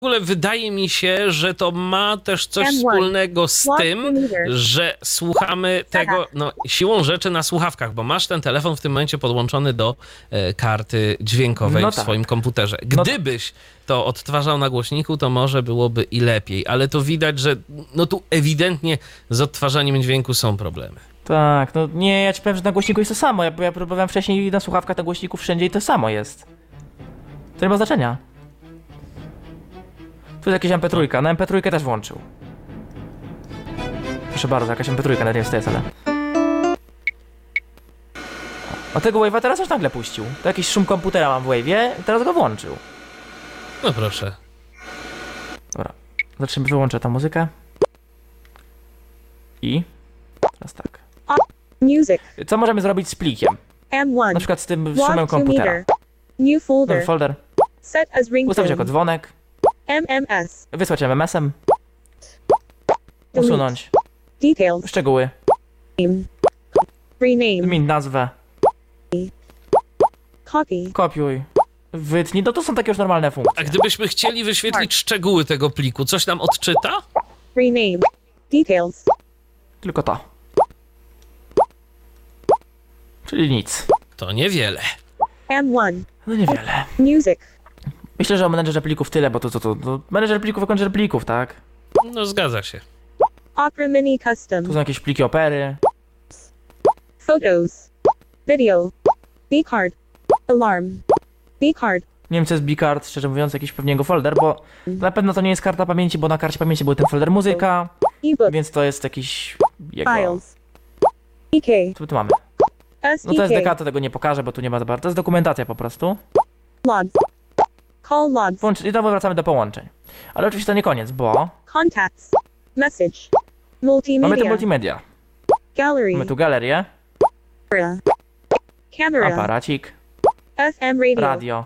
ogóle wydaje mi się, że to ma też coś wspólnego z tym, że słuchamy tego, no siłą rzeczy na słuchawkach, bo masz ten telefon w tym momencie podłączony do karty dźwiękowej w swoim komputerze. Gdybyś to odtwarzał na głośniku, to może byłoby i lepiej, ale to widać, że no tu ewidentnie z odtwarzaniem dźwięku są problemy. Tak, no nie, ja ci powiem, że na głośniku jest to samo. Ja próbowałem wcześniej na słuchawkach, na głośniku wszędzie i to samo jest. To nie ma znaczenia. Tu jest jakaś MP3, na MP3 też włączył. Proszę bardzo, jakaś MP3 nawet nie jest, ale... A tego Wave'a teraz już nagle puścił. To jakiś szum komputera mam w Wave'ie, teraz go włączył. No proszę. Dobra, wyłączę tę muzykę. I... Teraz tak. Music. Co możemy zrobić z plikiem? M1. Na przykład z tym szumem komputera. New folder. Nowy folder. Set as Ustawić ringtone. jako dzwonek. MMS. Wysłać MMS-em. Usunąć. Details. Szczegóły. Name. Rename. Zmień nazwę. Copy. Kopiuj. Wytnij. No to są takie już normalne funkcje. A gdybyśmy chcieli wyświetlić szczegóły tego pliku, coś nam odczyta? Rename. Details. Tylko to. Czyli nic. To niewiele. M1. No niewiele. Music. Myślę, że o menedżerze plików tyle, bo to menedżer plików, menedżer plików, tak? No zgadza się. Opera Mini Custom. Tu są jakieś pliki opery. Photos. Video. B-card. Alarm. B-card. Nie wiem, co jest B-card, szczerze mówiąc, jakiś pewnie jego folder, bo na pewno to nie jest karta pamięci, bo na karcie pamięci był ten folder muzyka, E-book. więc to jest jakiś jego... Files. EK. Co my tu mamy? No to SDK. SDK, to tego nie pokażę, bo tu nie ma za bardzo. To jest dokumentacja po prostu. Logs. Call logs. I to wracamy do połączeń. Ale oczywiście to nie koniec, bo Contacts. Message. mamy tu Multimedia. multimedia. Gallery. Mamy tu galerię, Camera. Camera. aparacik, FM radio. radio,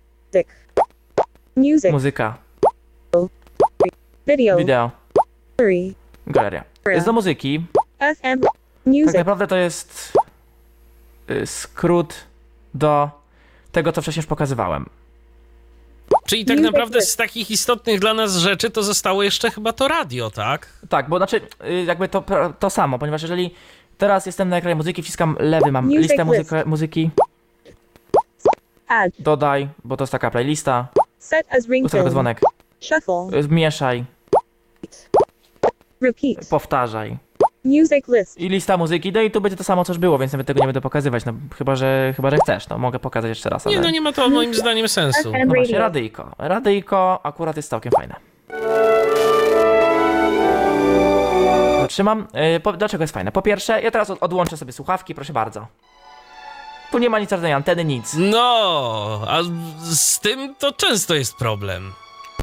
Music. muzyka, Video. wideo, Gallery. galeria. Jest do muzyki. FM. Tak Music. naprawdę to jest skrót do tego, co wcześniej już pokazywałem. Czyli tak naprawdę z takich istotnych dla nas rzeczy to zostało jeszcze chyba to radio, tak? Tak, bo znaczy jakby to samo, ponieważ jeżeli teraz jestem na ekranie muzyki, wciskam lewy, mam Music listę list. muzyki, Add. dodaj, bo to jest taka playlista, Set as ustaw jako ringtone. dzwonek, Shuffle. mieszaj, Repeat. powtarzaj. Music list. I lista muzyki, no i tu będzie to samo, co już było, więc nawet tego nie będę pokazywać, no chyba, że chcesz, no mogę pokazać jeszcze raz, ale... Nie, no nie ma to moim zdaniem sensu. No właśnie, radyjko. Radyjko akurat jest całkiem fajne. Zatrzymam. Dlaczego jest fajne? Po pierwsze, ja teraz odłączę sobie słuchawki, proszę bardzo. Tu nie ma nic żadnej anteny, nic. No, a z tym to często jest problem.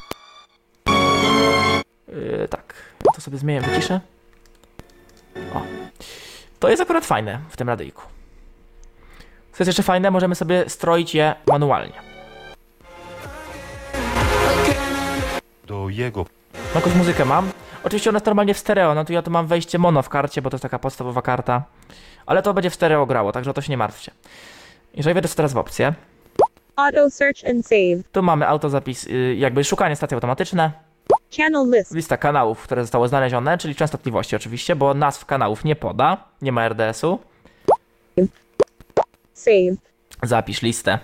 Tak, ja to sobie zmienię, wyciszę. O. To jest akurat fajne w tym radyjku. Co jest jeszcze fajne, możemy sobie stroić je manualnie. Do jego. Jakąś muzykę mam. Oczywiście ona jest normalnie w stereo, no to ja tu mam wejście mono w karcie, bo to jest taka podstawowa karta. Ale to będzie w stereo grało, także o to się nie martwcie. Jeżeli wejdę teraz w opcję, Auto search and save. tu mamy autozapis, jakby szukanie stacji automatyczne, Channel list. lista kanałów, które zostały znalezione, czyli częstotliwości oczywiście, bo nazw kanałów nie poda, nie ma RDS-u. Save. Zapisz listę.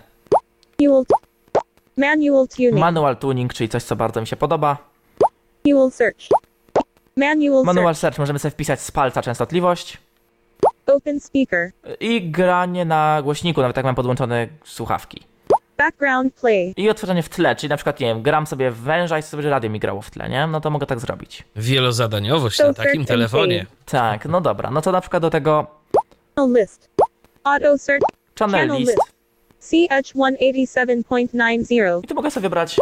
Manual tuning. Manual tuning, czyli coś, co bardzo mi się podoba. Manual search. Manual Manual search. search, możemy sobie wpisać z palca częstotliwość. Open speaker. I granie na głośniku, nawet jak mam podłączone słuchawki. Background play. I odtwarzanie w tle, czyli na przykład, nie wiem, gram sobie w węża i sobie radio mi grało w tle, nie? No to mogę tak zrobić. Wielozadaniowość na takim telefonie. Tak, no dobra, no to na przykład do tego Channel list. Auto search. channel list. CH187.90. I tu mogę sobie wybrać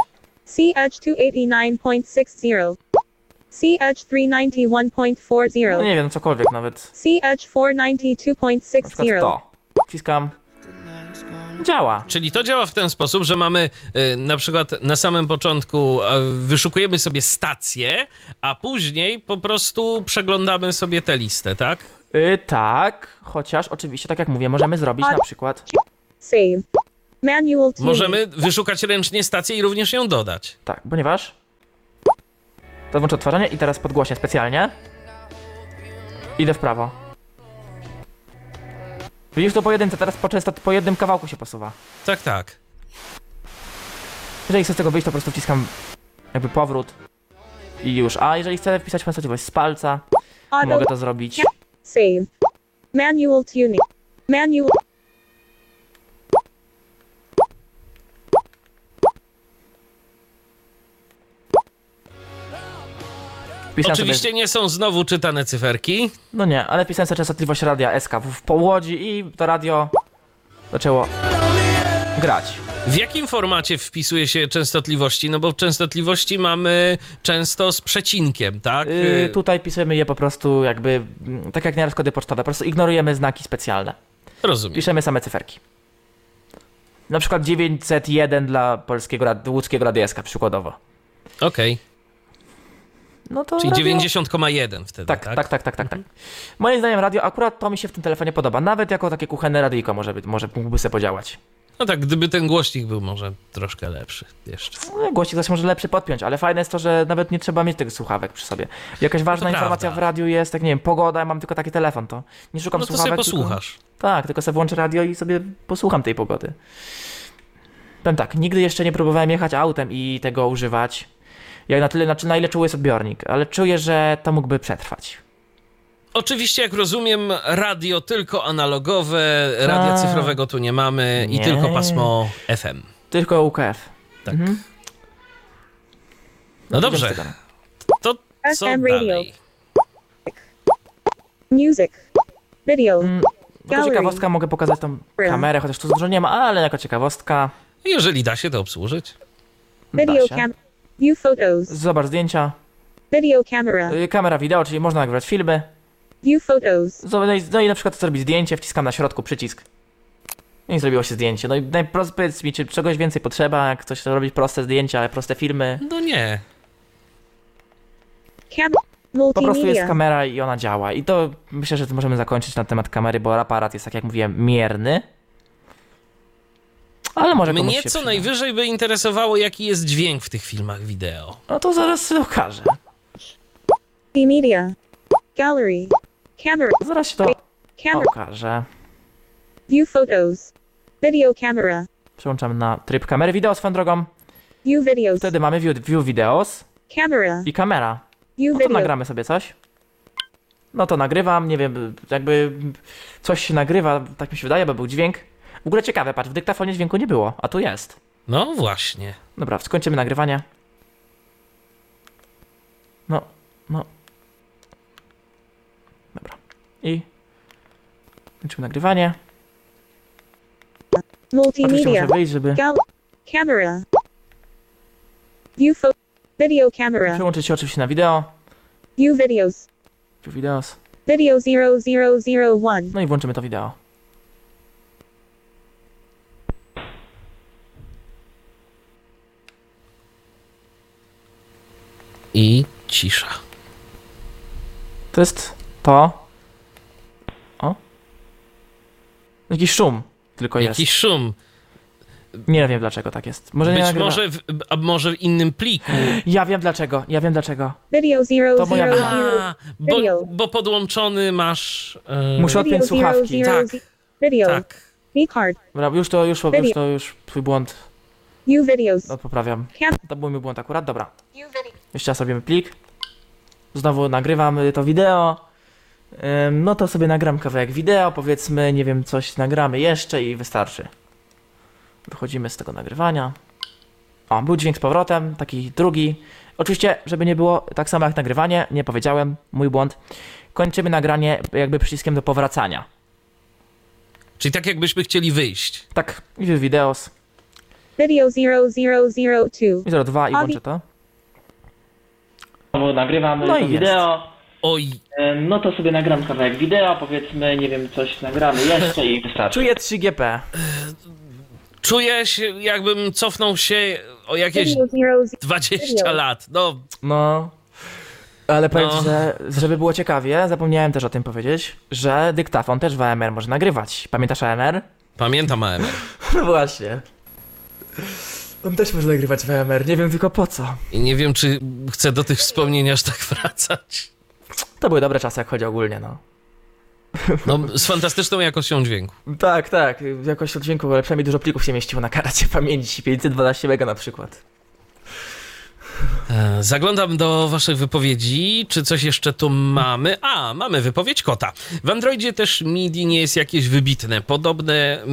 CH289.60. no CH391.40. nie wiem, cokolwiek nawet. Na przykład CH492.60. to. Wciskam. Działa. Czyli to działa w ten sposób, że mamy na przykład na samym początku wyszukujemy sobie stację, a później po prostu przeglądamy sobie tę listę, tak? Tak, chociaż oczywiście, tak jak mówię, możemy zrobić na przykład... Save. Manual tuning. Możemy wyszukać ręcznie stację i również ją dodać. Tak, ponieważ To włączę odtwarzanie i teraz podgłośnie specjalnie. Idę w prawo. Widzisz to po jedynce, teraz po jednym kawałku się posuwa. Tak, tak. Jeżeli chcę z tego wyjść, to po prostu wciskam jakby powrót i już. A jeżeli chcę wpisać częstotliwość z palca, mogę to zrobić. Save. Manual tuning. Manual. Wpisałem Oczywiście sobie, nie są znowu czytane cyferki. no nie, ale wpisałem sobie częstotliwość radia SKW po Łodzi i to radio zaczęło grać. W jakim formacie wpisuje się częstotliwości? No bo częstotliwości mamy często z przecinkiem, tak? Tutaj pisujemy je po prostu jakby, tak jak nieraz kody pocztowe, po prostu ignorujemy znaki specjalne. Rozumiem. Piszemy same cyferki. Na przykład 901 dla łódzkiego radia SK przykładowo. Okej. No to Czyli radio... 90,1 wtedy, tak? Tak. Moim zdaniem radio akurat to mi się w tym telefonie podoba. Nawet jako takie kuchenne radyjko mógłby sobie podziałać. No tak, gdyby ten głośnik był może troszkę lepszy jeszcze. No, głośnik zaś może lepszy podpiąć, ale fajne jest to, że nawet nie trzeba mieć tych słuchawek przy sobie. Jakaś ważna informacja prawda. w radiu jest, tak nie wiem, pogoda, ja mam tylko taki telefon, to nie szukam No to słuchawek. sobie posłuchasz. Tak, tylko sobie włączę radio i sobie posłucham tej pogody. Powiem tak, nigdy jeszcze nie próbowałem jechać autem i tego używać. Jak na ile czuły jest odbiornik, ale czuję, że to mógłby przetrwać. Oczywiście, jak rozumiem, radio tylko analogowe, radia cyfrowego tu nie mamy i Nie. tylko pasmo FM. Tylko UKF. Tak. Mhm. No idziemy dobrze, z tego. to co FM radio. dalej? Music. Video. Jako Gallery. ciekawostka mogę pokazać tą kamerę, chociaż tu dużo nie ma, ale jako ciekawostka. Jeżeli da się to obsłużyć. Da Video się. cam. View photos. Zobacz zdjęcia. Video camera. Kamera wideo, czyli można nagrywać filmy. View photos. No i na przykład chcę zrobić zdjęcie, wciskam na środku przycisk. I zrobiło się zdjęcie. No i powiedz mi, czy czegoś więcej potrzeba, jak coś robić proste zdjęcia, proste filmy. No nie. Cam. Po prostu jest Multimedia. kamera i ona działa. I to myślę, że możemy zakończyć na temat kamery, bo aparat jest, tak jak mówiłem, mierny. Ale może komuś Mnie się co przyda. najwyżej by interesowało, jaki jest dźwięk w tych filmach wideo. No to zaraz się okaże. Media. Gallery. Camera. Zaraz się to Camera. okaże. View photos. Video camera. Przełączam na tryb kamery wideo swoją drogą. View videos. Wtedy mamy view videos Camera. i kamera. View No to video. nagramy sobie coś. No to nagrywam, nie wiem, jakby coś się nagrywa, tak mi się wydaje, bo był dźwięk. W ogóle ciekawe, patrz, w dyktafonie dźwięku nie było, a tu jest. No właśnie. Dobra, skończymy nagrywanie. No. Dobra. I kończymy nagrywanie. Oczywiście Multimedia. muszę wyjść, żeby Camera. View photo. Video camera. przełączyć się oczywiście na wideo. View videos. View videos. Video 0001. No i włączymy to wideo. I cisza. To jest to. O. Jakiś szum tylko jest. Jakiś szum. Nie wiem dlaczego tak jest. Może nie Być nagrywa. może w innym pliku. Ja wiem dlaczego. Video To moja 0001. A, bo podłączony masz... Muszę odpiąć Video słuchawki. 00. Tak. Video. Tak. V card. Dobra, już twój błąd View videos. poprawiam. Cam. To był mój błąd akurat, dobra. View video. Jeszcze raz robimy plik. Znowu nagrywam to wideo. No to sobie nagram kawałek wideo, powiedzmy, nie wiem, coś nagramy jeszcze i wystarczy. Wychodzimy z tego nagrywania. O, był dźwięk z powrotem, taki drugi. Oczywiście, żeby nie było tak samo jak nagrywanie, nie powiedziałem, mój błąd. Kończymy nagranie jakby przyciskiem do powracania. Czyli tak jakbyśmy chcieli wyjść. Tak, i videos. Video 0002. I 02 i włączę to. Znowu nagrywamy No to i wideo. Oj, No to sobie nagram kawałek wideo, powiedzmy, nie wiem, coś nagramy jeszcze i wystarczy. Czuję 3GP. czuję się, jakbym cofnął się o jakieś Video 00. 20 lat. No, No. Ale powiem No. ci, że żeby było ciekawie, zapomniałem też o tym powiedzieć, że dyktafon też w AMR może nagrywać. Pamiętasz AMR? pamiętam AMR. No właśnie. On też może nagrywać WMR, nie wiem tylko po co. I nie wiem, czy chcę do tych wspomnień aż tak wracać. To były dobre czasy, jak chodzi ogólnie, no. No, z fantastyczną jakością dźwięku. Tak, tak, jakoś od dźwięku, ale przynajmniej dużo plików się mieściło na karcie pamięci, 512 mega na przykład. Zaglądam do waszych wypowiedzi. Czy coś jeszcze tu mamy? Mamy wypowiedź kota. W Androidzie też MIDI nie jest jakieś wybitne. Podobne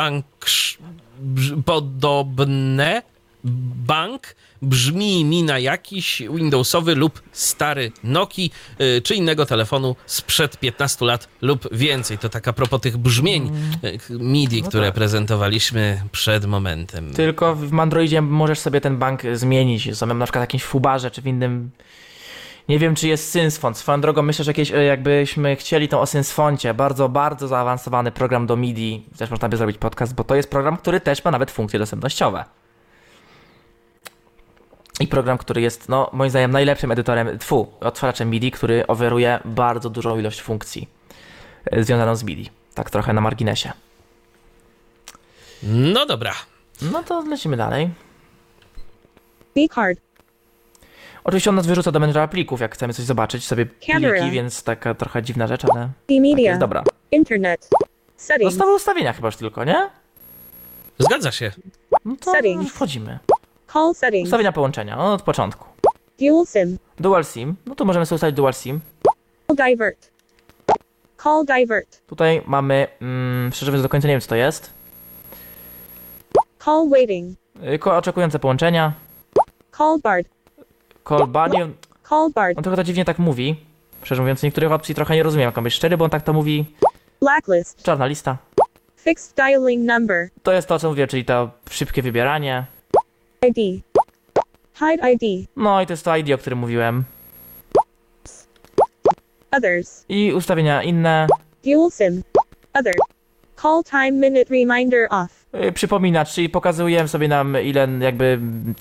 bank brzmi mi na jakiś Windowsowy lub stary Nokii, czy innego telefonu sprzed 15 lat lub więcej. To tak a propos tych brzmień MIDI, No które tak. prezentowaliśmy przed momentem. Tylko w Androidzie możesz sobie ten bank zmienić, samym na przykład w jakimś fubarze, czy w innym... Nie wiem, czy jest SynthFont. Swoją drogą myślę, że jakbyśmy chcieli tą o SynthFoncie, bardzo, bardzo zaawansowany program do MIDI, też można by zrobić podcast, bo to jest program, który też ma nawet funkcje dostępnościowe. I program, który jest, no, moim zdaniem najlepszym edytorem, odtwarzaczem MIDI, który oferuje bardzo dużą ilość funkcji związaną z MIDI. Tak trochę na marginesie. No dobra. No to lecimy dalej. B-card. Oczywiście on nas wyrzuca do menedżera plików, jak chcemy coś zobaczyć, sobie Camera. pliki, więc taka trochę dziwna rzecz, ale B-media. jest dobra. Internet. Settings. Zostały ustawienia chyba już tylko, nie? Zgadza się. No to Settings. wchodzimy. Call settings. Ustawienia połączenia, od początku. Dual SIM. Dual SIM, no tu możemy sobie ustawić Dual SIM. Call divert. Call divert. Tutaj mamy, szczerze mówiąc do końca nie wiem co to jest. Call waiting. Oczekujące połączenia. Call barred. Call bunny, Call barred. on trochę to dziwnie tak mówi. Szczerze mówiąc, niektórych opcji trochę nie rozumiem, jak on być szczery, bo on tak to mówi. Blacklist. Czarna lista. Fixed dialing number. To jest to, co mówię, czyli to szybkie wybieranie. ID. Hide ID. No i to jest to ID, o którym mówiłem. Others. I ustawienia inne. Dual SIM. Other. Call time minute reminder off. Przypominacz, czyli pokazuje sobie nam ile jakby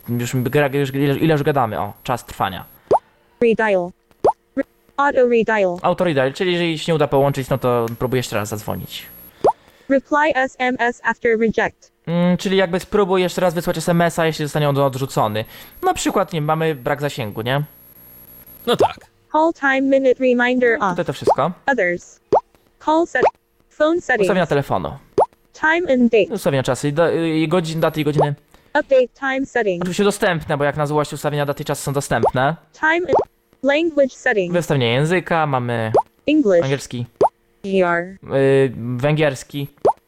ile już gadamy. O, czas trwania. Redial. Auto redial. Auto redial, czyli jeżeli się nie uda połączyć, no to próbuję jeszcze raz zadzwonić. Reply SMS after reject. Czyli jakby spróbuj jeszcze raz wysłać SMS-a, jeśli zostanie on odrzucony. Na przykład, nie wiem, mamy brak zasięgu, nie? No tak. Call time minute reminder off. Tutaj to wszystko. Others. Call set. Phone settings. Ustawienia telefonu. Time and date. Ustawienia czasu i godzin, daty i godziny. Update time settings. Oczywiście dostępne, bo jak na złość ustawienia daty i czasu są dostępne. Time and language settings. Wystawienie języka, mamy English. angielski, GR. węgierski.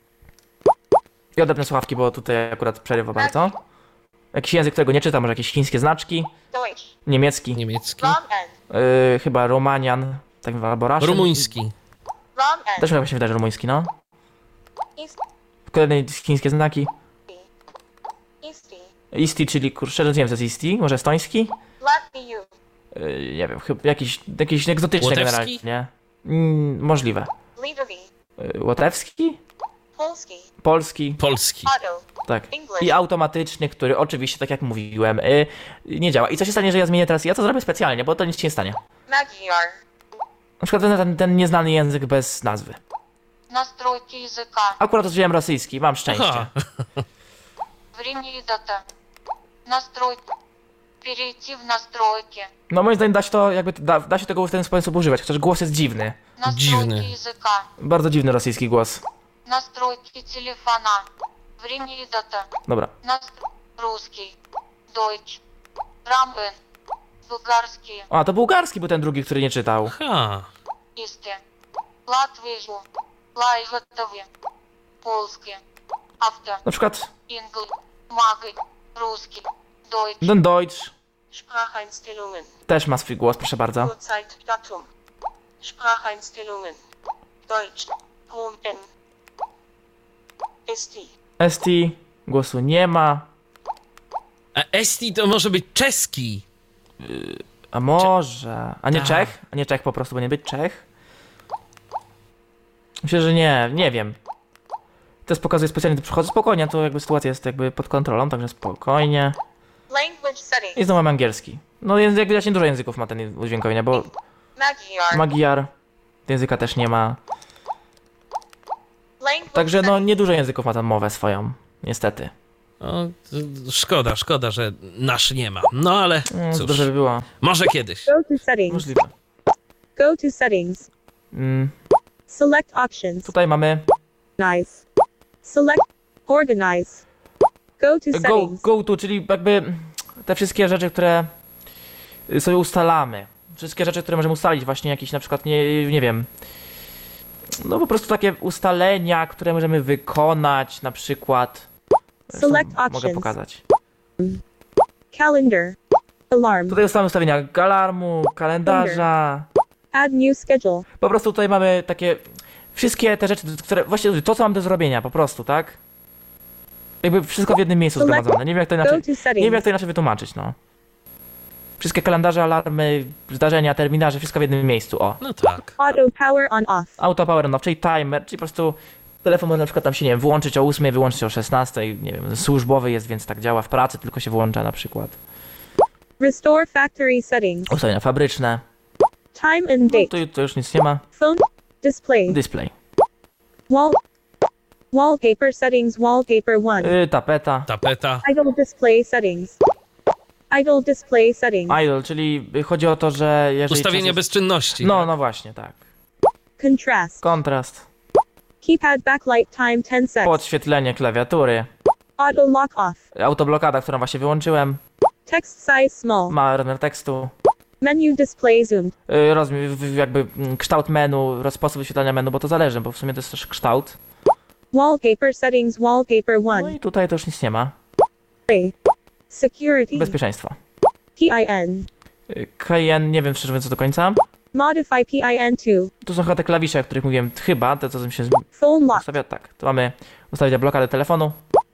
I odepnę słuchawki, bo tutaj akurat przerywa bardzo. Jakiś język, którego nie czytam, może jakieś chińskie znaczki. Deutsch. Niemiecki. Niemiecki. Chyba Romanian, tak albo Russian. Rumuński. Też mi się wydaje, że rumuński, no. East. Kolejne chińskie znaki. Easty. Isti, czyli kurczę, nie wiem co jest Isti, może estoński? Latviu. Nie wiem, chyba jakiś egzotyczny Łotewski? generalnie, nie? Możliwe. Litwy. Łotewski? Polski. Polski, Polski. Auto. tak. English. I automatyczny, który oczywiście, tak jak mówiłem, nie działa. I co się stanie, że ja zmienię teraz? Ja to zrobię specjalnie, bo to nic się nie stanie. Magyar. Na przykład ten nieznany język bez nazwy. Настройки языка. Akurat wziąłem rosyjski, mam szczęście. Aha. Время и дата. Настройки. Перейти в настройки. No moim zdaniem da się to, jakby da się tego w ten sposób używać, chociaż głos jest dziwny. Dziwny. Настройки языка. Bardzo dziwny rosyjski głos. Настройки телефона. Время и дата. Dobra. Русский. Deutsch. Рамбен. Булгарский. A, to bułgarski był ten drugi, który nie czytał. Ha. Исти. Латвийжу. Лайготове. Полский. Авто. Na przykład Ингл. Магы. Русский. Deutsch. ten Deutsch Spracheinstellungen. też ma swój głos, proszę bardzo. Uhrzeit, Datum. Spracheinstellungen. Deutsch. Home N. ST. ST głosu nie ma. A Esti to może być czeski. A może. A nie Tak. Czech? A nie Czech po prostu, bo nie być Czech? Myślę, że nie wiem. To pokazuje specjalnie, to przychodzę spokojnie, to jakby sytuacja jest jakby pod kontrolą, także spokojnie. Language settings. I znowu mam angielski. No jak widać, nie dużo języków ma ten udźwiękowienia, bo Magyar. Magyar języka też nie ma. Language Także no settings. nie dużo języków ma tam mowę swoją, niestety. No, szkoda, że nasz nie ma. No ale cóż, Dobrze by było. może kiedyś. Go to settings. Możliwe. Go to settings. Select options. Tutaj mamy Organize. Select. Organize. Go to settings. go to, czyli jakby te wszystkie rzeczy, które sobie ustalamy. Wszystkie rzeczy, które możemy ustalić, właśnie jakieś na przykład, nie wiem, no po prostu takie ustalenia, które możemy wykonać, na przykład. Zresztą Select mogę options. pokazać. Calendar. Alarm. Tutaj ustalamy ustawienia alarmu, kalendarza. Add new schedule. Po prostu tutaj mamy takie wszystkie te rzeczy, które właśnie to, co mam do zrobienia, po prostu, tak? Jakby wszystko w jednym miejscu zgromadzone. Nie wiem, jak to Go inaczej, to nie settings. wiem, jak to inaczej wytłumaczyć, no. Wszystkie kalendarze, alarmy, zdarzenia, terminarze, wszystko w jednym miejscu, o. No tak. Auto power on off. Auto power on off, czyli timer, czyli po prostu telefon może na przykład tam się, nie wiem, włączyć o 8, wyłączyć o 16, nie wiem, służbowy jest, więc tak działa, w pracy tylko się włącza na przykład. Restore factory settings. Ustawienia fabryczne, Time and date. to już nic nie ma. Phone. Display. Display, Wallpaper settings. Wallpaper 1. tapeta, Tapeta. Idle display settings. Idle display settings. idle, czyli chodzi o to, że jeżeli Ustawienie czas jest... bezczynności. No właśnie, tak. Contrast. Kontrast, Keypad backlight time 10 seconds. podświetlenie klawiatury, Auto lock off. autoblokada, którą właśnie wyłączyłem, Text size small. ma rozmiar tekstu, Menu display zoomed. rozmiar, jakby kształt menu, sposób wyświetlania menu, bo to zależy, bo w sumie to jest też kształt. Wallpaper settings. Wallpaper No 1. i tutaj to już nic nie ma. Security. Bezpieczeństwo. PIN. KN, nie wiem szczerze mówiąc co do końca. Modify PIN 2. Tu są chyba te klawisze, o których mówiłem, chyba, te co mi się Phone lock. ustawia, tak. Tu mamy ustawić blokadę telefonu,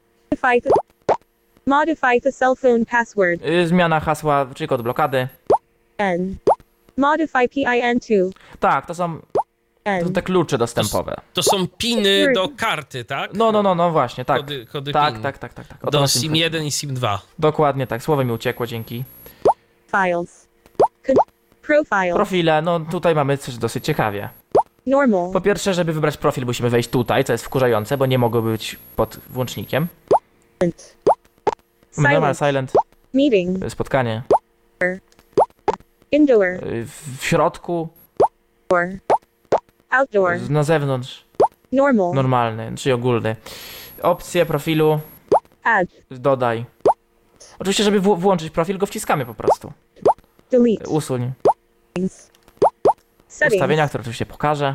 Modify the cell phone password. zmiana hasła, czyli kod blokady. N. Modify PIN 2. Tak, to są N. te klucze dostępowe. To są piny do karty, tak? No właśnie, tak. Kody Tak, PIN. tak. O to Do nas interesuje. SIM 1 i SIM 2. Dokładnie tak, słowo mi uciekło, dzięki. Files. Profile. Profile, no tutaj mamy coś dosyć ciekawie. Normal. Po pierwsze, żeby wybrać profil, musimy wejść tutaj, co jest wkurzające, bo nie mogło być pod włącznikiem. Normal, Silent. silent, Meeting. spotkanie. Indoor. W środku, Or. Outdoor. na zewnątrz, Normal. normalny, czyli ogólny. Opcje profilu, Add. dodaj. Oczywiście, żeby włączyć profil, go wciskamy po prostu. Delete. Usuń. Settings. Ustawienia, które oczywiście pokażę.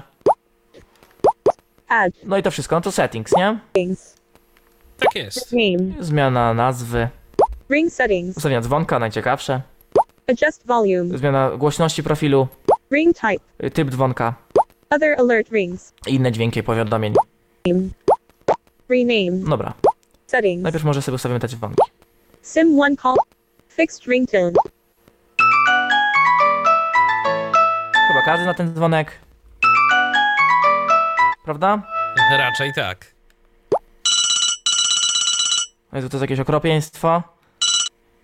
Add. No i to wszystko, no to settings, nie? Settings. Tak jest. Name. Zmiana nazwy, Ring settings. ustawienia dzwonka, najciekawsze. Adjust volume. Zmiana głośności profilu, Ring type. typ dzwonka Other alert rings. i inne dźwięki powiadomień. Name. Rename. Dobra, Settings. najpierw może sobie ustawimy te dzwonki. SIM 1 call. Fixed ringtone. Chyba każdy na ten dzwonek. Prawda? Raczej tak. No to jest jakieś okropieństwo.